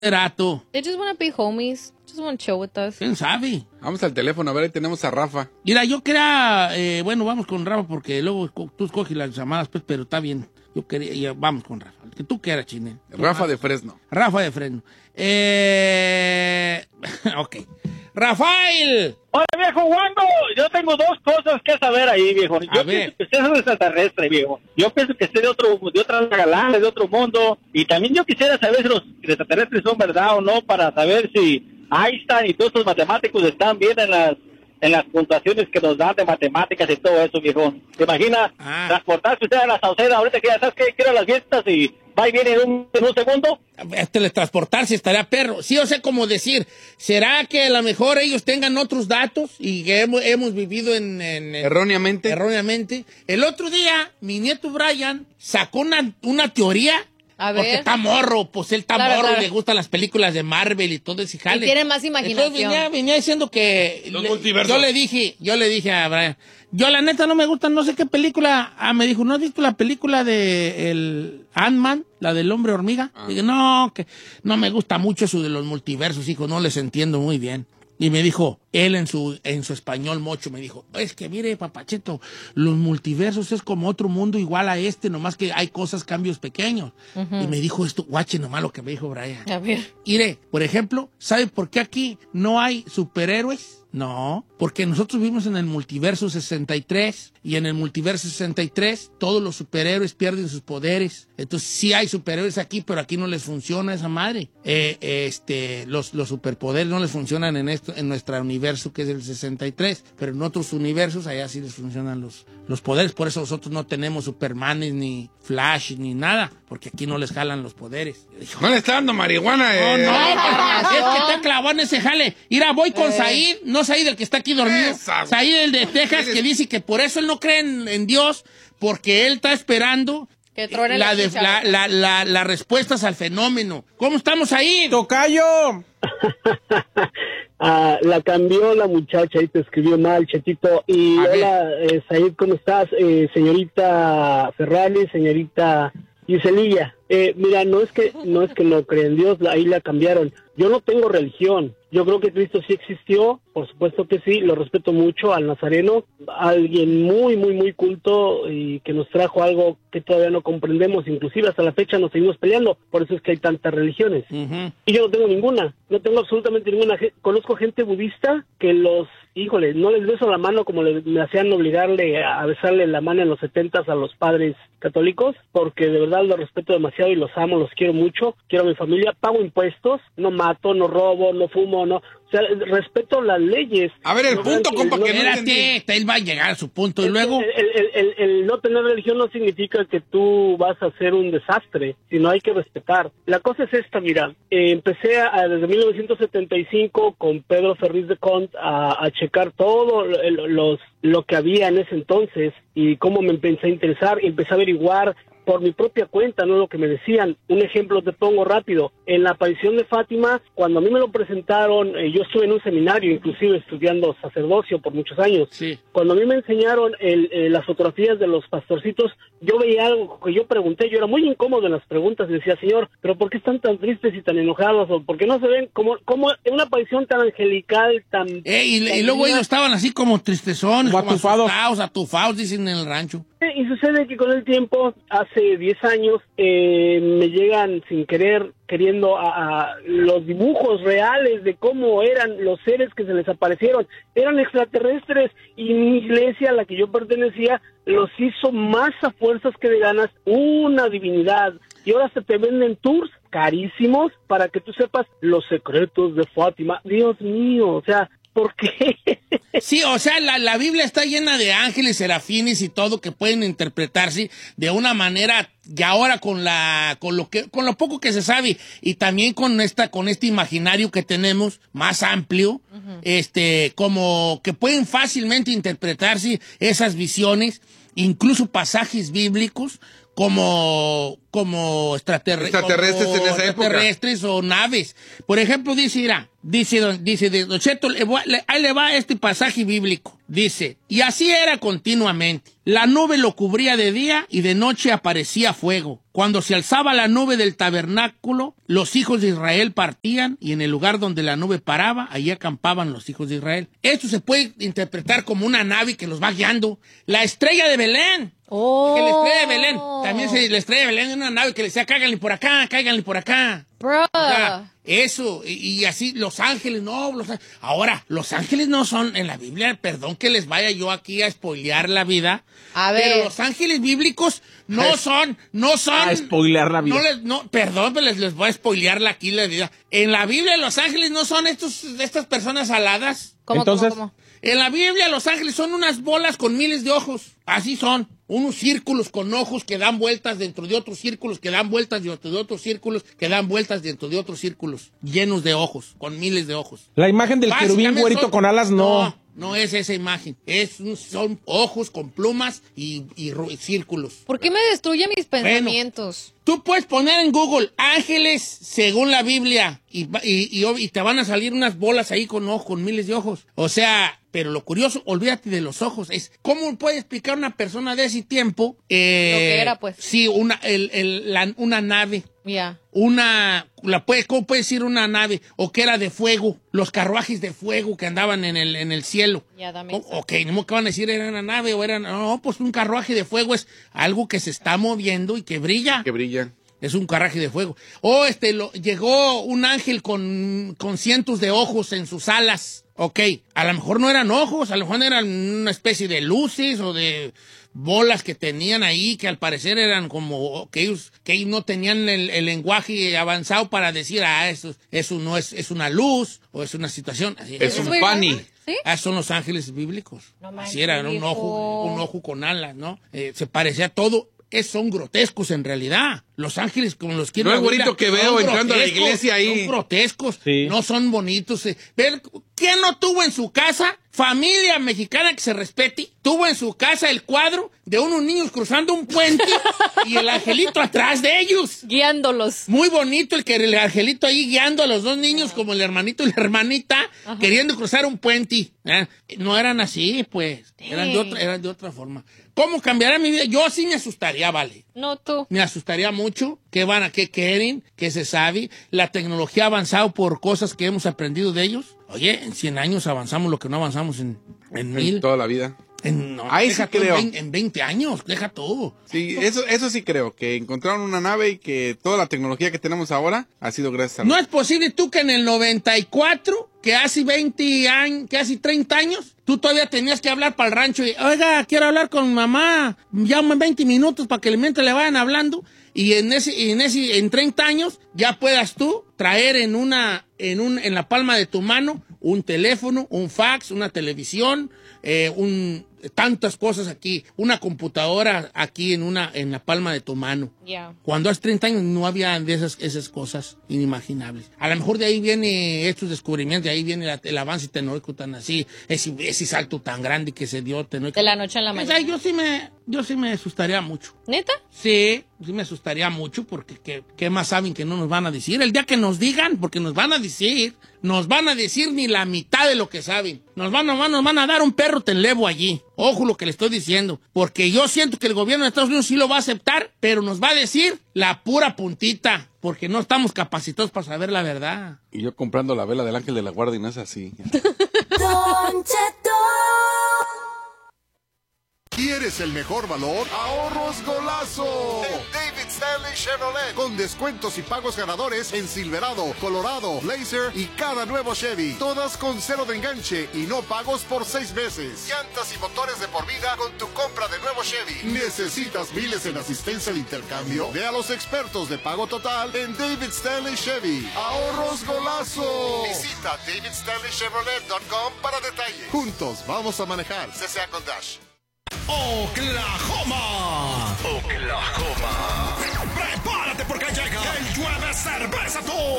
Rato. They just want to be homies. Just want to chill with us. ¿Quién sabe? Vamos al teléfono, a ver, ahí tenemos a Rafa. Mira, yo quería... bueno, vamos con Rafa porque luego tú escoges las llamadas, pues, pero está bien. Yo quería... vamos con Rafa. Que tú quieras, Chinel. Rafa de Fresno. Rafa de Fresno. Ok. ¡Rafael! Oye, viejo Wando, yo tengo dos cosas que saber ahí, viejo. Yo pienso que usted es un extraterrestre, viejo. Yo pienso que usted de otra galaxia, de otro mundo. Y también yo quisiera saber si los extraterrestres son verdad o no, para saber si Einstein y todos estos matemáticos están bien en las puntuaciones que nos dan de matemáticas y todo eso, viejo. ¿Te imaginas transportarse usted a la Sauceda ahorita que ya sabes que quiero las fiestas y va y viene en un segundo? Teletransportarse estaría perro. Sí, o sea, como decir, ¿será que a lo mejor ellos tengan otros datos y que hemos vivido erróneamente? Erróneamente. El otro día, mi nieto Brian sacó una teoría. A ver. Porque está morro, pues él está morro, claro. Le gustan las películas de Marvel y todo ese jale. Y tiene más imaginación. Entonces venía diciendo que... Los multiversos. Yo le dije a Brian, yo la neta no me gusta, no sé qué película. Me dijo, ¿no has visto la película de el Ant-Man, la del hombre hormiga? Dije, no, que no me gusta mucho eso de los multiversos, hijo, no les entiendo muy bien. Y me dijo, él en su español mocho, me dijo, es que mire, papachito, los multiversos es como otro mundo igual a este, nomás que hay cambios pequeños. Y me dijo esto, guache nomás lo que me dijo Brian. A ver. Mire, por ejemplo, ¿sabe por qué aquí no hay superhéroes? No, porque nosotros vivimos en el multiverso 63 y en el multiverso 63 todos los superhéroes pierden sus poderes. Entonces sí hay superhéroes aquí, pero aquí no les funciona esa madre. Los superpoderes no les funcionan en nuestro universo que es el 63, pero en otros universos allá sí les funcionan los poderes. Por eso nosotros no tenemos Supermanes ni Flash ni nada, porque aquí no les jalan los poderes. No le está dando marihuana. No, es que te clavó en ese jale. Mira, voy con Said, no Said el que está aquí dormido, Said el de Texas, que dice que por eso él no cree en Dios, porque él está esperando que truene las respuestas al fenómeno. ¿Cómo estamos ahí? ¡Tocayo! La cambió la muchacha y te escribió mal, Chetito. Y hola, Said, ¿cómo estás? Señorita Ferrari, señorita Giselilla. Mira, no es que no creen en Dios, ahí la cambiaron. Yo no tengo religión. Yo creo que Cristo sí existió, por supuesto que sí, lo respeto mucho al Nazareno, alguien muy, muy, muy culto y que nos trajo algo que todavía no comprendemos, inclusive hasta la fecha nos seguimos peleando, por eso es que hay tantas religiones. Y yo no tengo ninguna, no tengo absolutamente ninguna. Conozco gente budista que híjole, no les beso la mano como me hacían obligarle a besarle la mano en los 70s a los padres católicos, porque de verdad los respeto demasiado y los amo, los quiero mucho, quiero a mi familia, pago impuestos, no mato, no robo, no fumo, no... O sea, respeto las leyes. A ver, el punto, compa, que no entendí. Él va a llegar a su punto y luego... El no tener religión no significa que tú vas a hacer un desastre, sino hay que respetar. La cosa es esta, mira, empecé desde 1975 con Pedro Ferriz de Cont a checar todo lo que había en ese entonces y cómo me empecé a interesar y empecé a averiguar por mi propia cuenta, no lo que me decían. Un ejemplo te pongo rápido. En la aparición de Fátima, cuando a mí me lo presentaron, yo estuve en un seminario, inclusive estudiando sacerdocio por muchos años. Sí. Cuando a mí me enseñaron las fotografías de los pastorcitos, yo veía algo que yo pregunté, yo era muy incómodo en las preguntas, y decía, Señor, ¿pero por qué están tan tristes y tan enojados? ¿O por qué no se ven como en una aparición tan angelical, tan... y luego ellos estaban así como tristezones, como atufados, dicen en el rancho. Y sucede que con el tiempo, hace 10 años, me llegan sin querer, queriendo a los dibujos reales de cómo eran los seres que se les aparecieron. Eran extraterrestres y mi iglesia a la que yo pertenecía los hizo más a fuerzas que de ganas una divinidad. Y ahora se te venden tours carísimos para que tú sepas los secretos de Fátima. Dios mío, o sea... ¿Por qué? Sí, o sea, la Biblia está llena de ángeles, serafines y todo que pueden interpretarse de una manera y ahora con lo poco que se sabe y también con este imaginario que tenemos más amplio, como que pueden fácilmente interpretarse esas visiones, incluso pasajes bíblicos, como extraterrestres en esa época. Extraterrestres o naves. Por ejemplo, dice Don Cheto, ahí le va este pasaje bíblico. Dice, y así era continuamente. La nube lo cubría de día y de noche aparecía fuego. Cuando se alzaba la nube del tabernáculo, los hijos de Israel partían y en el lugar donde la nube paraba, allí acampaban los hijos de Israel. Esto se puede interpretar como una nave que los va guiando. La estrella de Belén. Oh. Que la estrella de Belén. También la estrella de Belén es una nave que le decía, cáiganle por acá, cáiganle por acá. Bro. O sea, eso, y así, Los Ángeles, no, ahora, Los Ángeles no son, en la Biblia, perdón que les vaya yo aquí a spoilear la vida, A ver. pero Los Ángeles bíblicos no son. A spoilear la vida. Perdón, pero les voy a spoilear aquí la vida. En la Biblia, Los Ángeles no son estas personas aladas. ¿Cómo? En la Biblia, Los Ángeles son unas bolas con miles de ojos. Así son. Unos círculos con ojos que dan vueltas dentro de otros círculos, que dan vueltas dentro de otros círculos, que dan vueltas dentro de otros círculos, llenos de ojos, con miles de ojos. La imagen del querubín güerito con alas, no. No es esa imagen. Son ojos con plumas y círculos. ¿Por qué me destruye mis pensamientos? Tú puedes poner en Google ángeles según la Biblia y te van a salir unas bolas ahí con ojos, con miles de ojos. O sea, pero lo curioso, olvídate de los ojos, es cómo puede explicar una persona de ese tiempo. Lo que era, pues. Sí, una nave. Ya. ¿Cómo puede decir una nave? O que era de fuego, los carruajes de fuego que andaban en el cielo. Ya, dame. Ok, no que van a decir era una nave o no, pues un carruaje de fuego es algo que se está moviendo y que brilla. Que brilla. Es un carruaje de fuego. Llegó un ángel con cientos de ojos en sus alas. Ok, a lo mejor no eran ojos, a lo mejor eran una especie de luces o de bolas que tenían ahí, que al parecer eran como que ellos no tenían el lenguaje avanzado para decir, eso no es una luz o es una situación. Así, es un pani. ¿Sí? Son los ángeles bíblicos. No manches, así era, un ojo con alas, ¿no? Se parecía todo. Son grotescos en realidad. Los ángeles, como los quiero. No es bonito que veo entrando a la iglesia ahí. Son grotescos, sí. No son bonitos. ¿Quién no tuvo en su casa, familia mexicana que se respete, tuvo en su casa el cuadro de unos niños cruzando un puente y el angelito atrás de ellos? Guiándolos. Muy bonito el angelito ahí guiando a los dos niños como el hermanito y la hermanita. Ajá. Queriendo cruzar un puente. No eran así, pues. Eran de otra forma. ¿Cómo cambiará mi vida? Yo sí me asustaría, vale. No, tú. Me asustaría mucho. ¿Qué quieren? ¿Qué se sabe? La tecnología ha avanzado por cosas que hemos aprendido de ellos. Oye, en 100 años avanzamos lo que no avanzamos en 1000. Toda la vida. Ahí sí creo. En 20 años, deja todo. Sí, eso sí creo, que encontraron una nave y que toda la tecnología que tenemos ahora ha sido gracias a... ¿No es posible tú que en el 94, que hace 20 años, que hace 30 años, tú todavía tenías que hablar para el rancho y, oiga, quiero hablar con mamá, llamo en 20 minutos para que mientras le vayan hablando, y en 30 años ya puedas tú traer en la palma de tu mano un teléfono, un fax, una televisión, tantas cosas aquí, una computadora aquí en la palma de tu mano. Yeah. Cuando hace 30 años no había de esas cosas inimaginables. A lo mejor de ahí viene estos descubrimientos, de ahí viene el avance tecnológico tan así, ese salto tan grande que se dio tecnológico. De la noche a la mañana. Yo sí me asustaría mucho. ¿Neta? Sí me asustaría mucho porque ¿qué más saben que no nos van a decir? El día que nos digan, porque nos van a decir ni la mitad de lo que saben. Nos van a dar un perro tenlevo allí. Ojo lo que le estoy diciendo. Porque yo siento que el gobierno de Estados Unidos sí lo va a aceptar, pero nos va a decir la pura puntita. Porque no estamos capacitados para saber la verdad. Y yo comprando la vela del ángel de la guardia y no es así. Don Cheto. ¿Quieres el mejor valor? ¡Ahorros Golazo! En David Stanley Chevrolet. Con descuentos y pagos ganadores en Silverado, Colorado, Blazer y cada nuevo Chevy. Todas con cero de enganche y no pagos por 6 meses. Llantas y motores de por vida con tu compra de nuevo Chevy. ¿Necesitas miles en asistencia al intercambio? Ve a los expertos de pago total en David Stanley Chevy. ¡Ahorros Golazo! Visita davidstanleychevrolet.com para detalles. Juntos vamos a manejar. CCA con Dash. Oklahoma. Prepárate porque llega el Llueve Cerveza Tour.